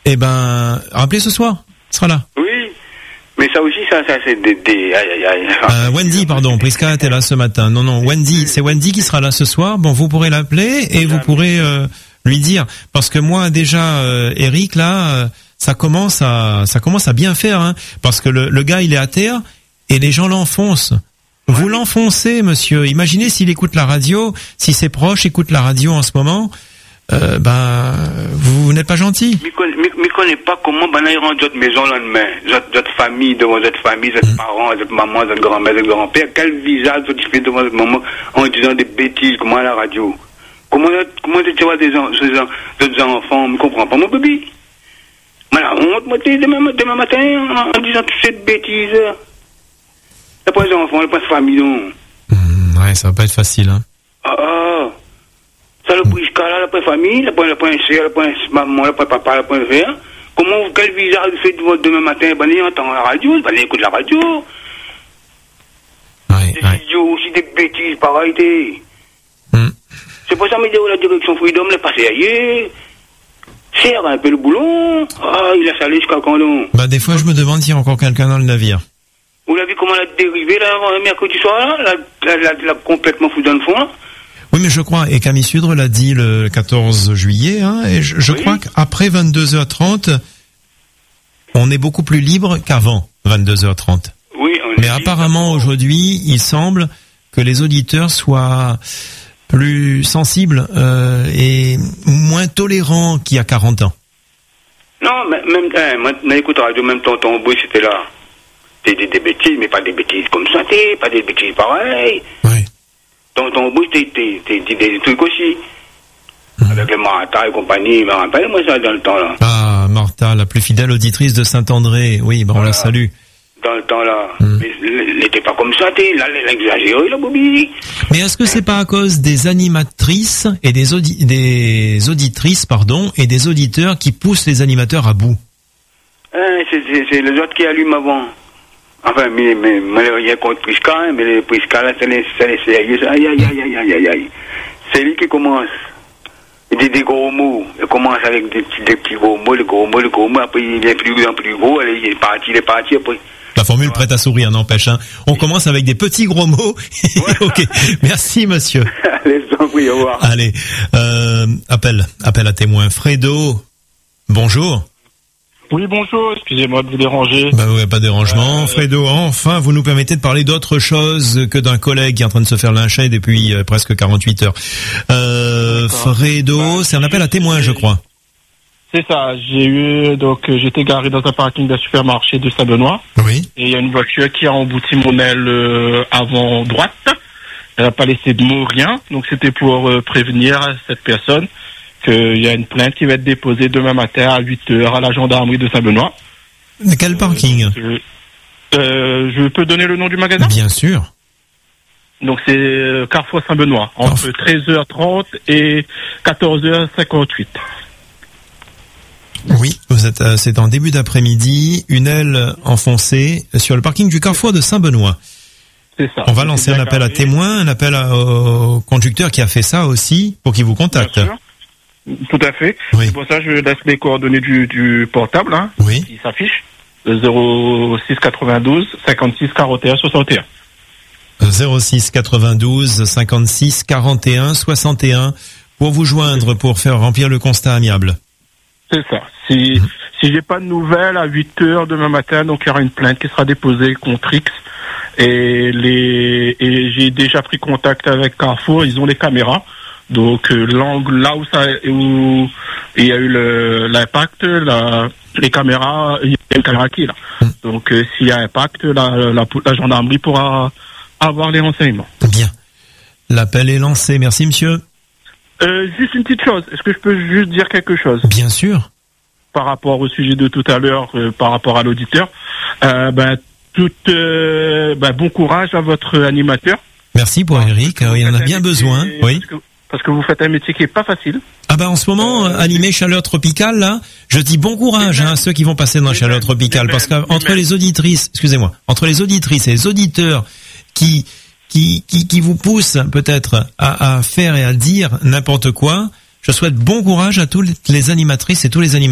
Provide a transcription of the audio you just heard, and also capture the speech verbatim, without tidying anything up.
Eh ben, rappelez ce soir, il sera là. Oui, mais ça aussi, ça, ça c'est des... des aïe, aïe, aïe. Euh, Wendy, pardon, Prisca était là ce matin. Non, non, Wendy, c'est Wendy qui sera là ce soir. Bon, vous pourrez l'appeler et vous pourrez euh, lui dire, parce que moi déjà, euh, Eric, là, euh, ça commence à, ça commence à bien faire, hein, parce que le, le gars, il est à terre et les gens l'enfoncent. Vous l'enfoncez, monsieur. Imaginez s'il écoute la radio, si ses proches écoutent la radio en ce moment. Euh, ben, vous, vous n'êtes pas gentil. Je ne connais pas comment ben, ils rendent votre maison le lendemain, votre, votre famille, devant votre famille, votre mmh. parents, votre maman, votre grand-mère, votre grand-père. Quel visage vous faites devant votre maman en disant des bêtises, comment à la radio? Comment, comment tu vois des d'autres enfants? Je ne comprends pas, mon bébé. Voilà, on va te demain, demain matin en, en disant toutes ces bêtises. C'est pas les enfants, c'est pas les familles, non. Mmh, ouais, ça va pas être facile, hein. Ah, ah. Ça, le Prisca, là, la famille, le point C, le point maman, le point papa, le point frère. Comment, quel visage vous faites demain matin? Ben, il entend la radio, ben, il écoute la radio. Ouais, des ouais. idiots aussi, des bêtises, pareil, t'es. Mm. C'est pour ça que la direction Freedom, elle est passée ailleurs. Serre un peu le boulon. Ah, il a salé jusqu'à quand, donc? Bah, des fois, je me demande s'il y a encore quelqu'un dans le navire. Vous l'avez vu comment elle a dérivé, là, mercredi soir, là? Elle a complètement foutu dans le fond, là? Oui, mais je crois, et Camille Sudre l'a dit le quatorze juillet, hein, et je, je oui. crois qu'après vingt-deux heures trente, on est beaucoup plus libre qu'avant vingt-deux heures trente. Oui, on mais est apparemment, libre. Aujourd'hui, il semble que les auditeurs soient plus sensibles euh, et moins tolérants qu'il y a quarante ans. Non, mais même, hein, maintenant, écoute, radio, même tonton Bruce, c'était là. T'es des, des bêtises, mais pas des bêtises comme ça, t'es, pas des bêtises pareilles. Oui. Tonton Bruce, t'es, t'es, t'es, t'es des trucs aussi. Mmh. Avec les Martha et compagnie, mais rappelle-moi ça dans le temps, là. Ah, Martha, la plus fidèle auditrice de Saint-André. Oui, ben, voilà. On la salue. Dans le temps, là. Mmh. Mais elle n'était pas comme ça, t'es, là, elle a exagéré, là, Bobby. Mais est-ce que c'est pas à cause des animatrices et des, audi- des auditrices, pardon, et des auditeurs qui poussent les animateurs à bout? Hein, c'est, c'est, c'est les autres qui allument avant. Enfin, mais, mais, mais rien contre Prisca, hein, mais les Prisca, là, c'est les, c'est les sérieux. Aïe, aïe, aïe, aïe, aïe, aïe, aïe. C'est lui qui commence. Il dit des gros mots. Il commence avec des petits, des petits gros mots, les gros mots, les gros mots. Après, il est plus grand, plus gros. Allez, il est parti, il est parti, après. La formule ouais. Prête à sourire, n'empêche, hein. On commence avec des petits gros mots. Ouais. Ok. Merci, monsieur. Allez, je t'en prie, au revoir. Allez, euh, appel, appel à témoin. Fredo, bonjour. Oui, bonjour, excusez-moi de vous déranger. Bah oui, pas de dérangement. Euh... Fredo, enfin, vous nous permettez de parler d'autre chose que d'un collègue qui est en train de se faire lyncher depuis euh, presque quarante-huit heures. Euh, Fredo, bah, c'est un appel à témoin, je crois. C'est ça, j'ai eu, donc, j'étais garé dans un parking d'un supermarché de Saint-Benoît. Oui. Et il y a une voiture qui a embouti mon aile euh, avant droite. Elle n'a pas laissé de mots, rien. Donc, c'était pour euh, prévenir cette personne qu'il y a une plainte qui va être déposée demain matin à huit heures à la gendarmerie de Saint-Benoît. De quel parking? euh, euh, Je peux donner le nom du magasin? Bien sûr. Donc c'est euh, Carrefour Saint-Benoît, entre oh. treize heures trente et quatorze heures cinquante-huit. Oui, vous êtes, euh, c'est en début d'après-midi, une aile enfoncée sur le parking du Carrefour de Saint-Benoît. C'est ça. On va lancer un appel carré. à témoin, un appel à, au conducteur qui a fait ça aussi, pour qu'il vous contacte. Bien sûr. Tout à fait. Oui. C'est pour ça que je laisse les coordonnées du, du portable, hein, oui. qui s'affiche. zéro six quatre-vingt-douze cinquante-six quarante et un soixante et un. zéro six quatre-vingt-douze cinquante-six quarante et un soixante et un pour vous joindre, pour faire remplir le constat amiable. C'est ça. Si, mmh. si j'ai pas de nouvelles, à huit heures demain matin, donc il y aura une plainte qui sera déposée contre X. Et les, et j'ai déjà pris contact avec Carrefour, ils ont les caméras. Donc euh, l'angle là où ça où il y a eu le, l'impact, la, les caméras, il y a une caméra qui est là. Donc euh, s'il y a impact, la, la, la gendarmerie pourra avoir les renseignements. Bien. L'appel est lancé. Merci monsieur. Euh, juste une petite chose. Est-ce que je peux juste dire quelque chose? Bien sûr. Par rapport au sujet de tout à l'heure, euh, par rapport à l'auditeur, euh, ben tout euh, ben, bon courage à votre animateur. Merci pour Eric. Il en a bien besoin. Oui. Parce que, parce que vous faites un métier qui est pas facile. Ah ben en ce moment, euh, animé chaleur tropicale, là, je dis bon courage hein, à ceux qui vont passer dans la chaleur même, tropicale, parce qu'entre les, les auditrices, excusez-moi, entre les auditrices et les auditeurs qui qui qui, qui vous poussent peut-être à, à faire et à dire n'importe quoi, je souhaite bon courage à toutes les animatrices et tous les animateurs.